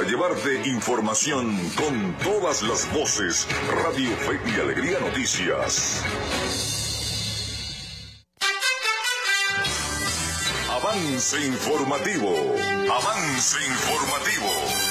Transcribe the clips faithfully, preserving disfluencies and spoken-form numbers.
llevarte información con todas las voces. Radio Fe y Alegría Noticias. Avance informativo. Avance informativo.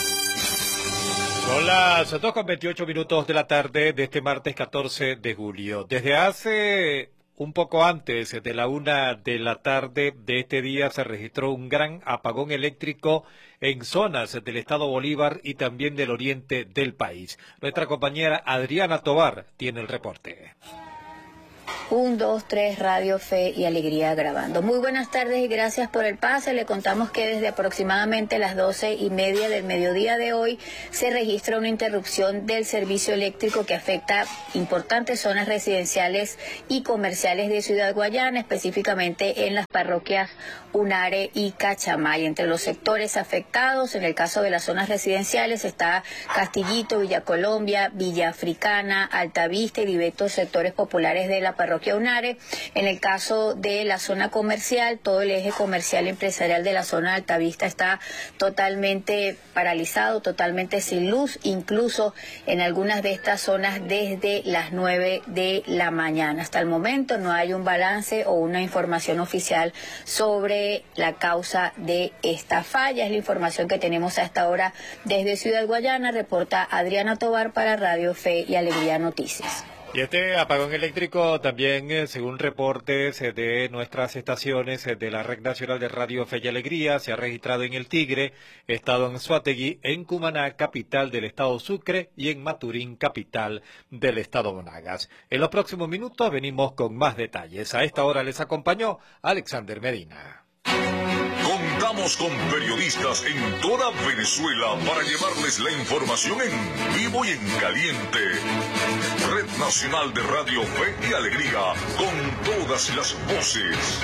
Son las dos con veintiocho minutos de la tarde de este martes catorce de julio. Desde hace un poco antes de la una de la tarde de este día se registró un gran apagón eléctrico en zonas del estado Bolívar y también del oriente del país. Nuestra compañera Adriana Tovar tiene el reporte. Un, dos, tres, Radio Fe y Alegría grabando. Muy buenas tardes y gracias por el pase. Le contamos que desde aproximadamente las doce y media del mediodía de hoy se registra una interrupción del servicio eléctrico que afecta importantes zonas residenciales y comerciales de Ciudad Guayana, específicamente en las parroquias Unare y Cachamay. Entre los sectores afectados, en el caso de las zonas residenciales, está Castillito, Villa Colombia, Villa Africana, Altavista y diversos sectores populares de la parroquia Unare. En el caso de la zona comercial, todo el eje comercial empresarial de la zona de Altavista está totalmente paralizado, totalmente sin luz, incluso en algunas de estas zonas desde las nueve de la mañana. Hasta el momento no hay un balance o una información oficial sobre la causa de esta falla. Es la información que tenemos a esta hora desde Ciudad Guayana. Reporta Adriana Tovar para Radio Fe y Alegría Noticias. Y este apagón eléctrico también, eh, según reportes eh, de nuestras estaciones eh, de la Red Nacional de Radio Fe y Alegría, se ha registrado en El Tigre, estado Anzoátegui, en Cumaná, capital del estado Sucre, y en Maturín, capital del estado Monagas. En los próximos minutos venimos con más detalles. A esta hora les acompañó Alexander Medina. Contamos con periodistas en toda Venezuela para llevarles la información en vivo y en caliente. Red Nacional de Radio Fe y Alegría, con todas las voces.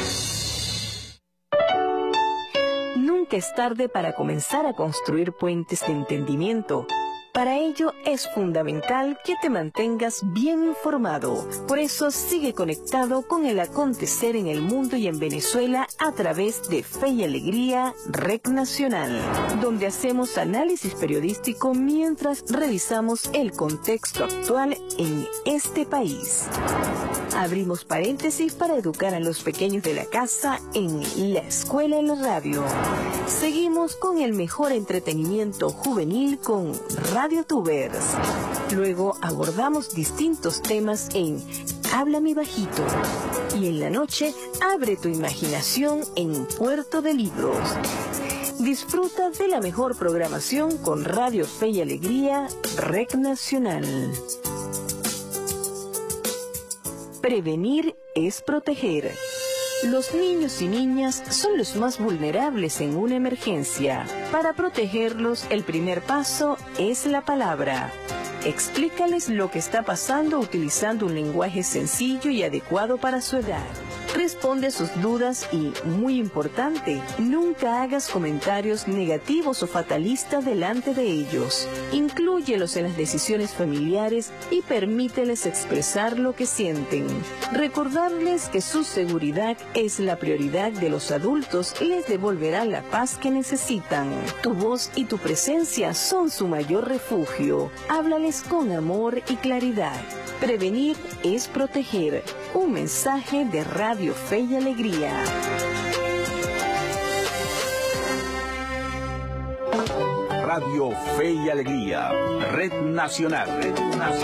Nunca es tarde para comenzar a construir puentes de entendimiento. Para ello es fundamental que te mantengas bien informado. Por eso sigue conectado con el acontecer en el mundo y en Venezuela a través de Fe y Alegría, Red Nacional, donde hacemos análisis periodístico mientras revisamos el contexto actual en este país. Abrimos paréntesis para educar a los pequeños de la casa en La Escuela en la Radio. Seguimos con el mejor entretenimiento juvenil con Radio Tubers. Luego abordamos distintos temas en Háblame Bajito. Y en la noche, abre tu imaginación en Puerto de Libros. Disfruta de la mejor programación con Radio Fe y Alegría, Red Nacional. Prevenir es proteger. Los niños y niñas son los más vulnerables en una emergencia. Para protegerlos, el primer paso es la palabra. Explícales lo que está pasando utilizando un lenguaje sencillo y adecuado para su edad. Responde a sus dudas y, muy importante, nunca hagas comentarios negativos o fatalistas delante de ellos. Inclúyelos en las decisiones familiares y permíteles expresar lo que sienten. Recordarles que su seguridad es la prioridad de los adultos y les devolverá la paz que necesitan. Tu voz y tu presencia son su mayor refugio. Háblales con amor y claridad. Prevenir es proteger. Un mensaje de Radio Fe y Alegría. Radio Fe y Alegría, Red Nacional. Red Nacional.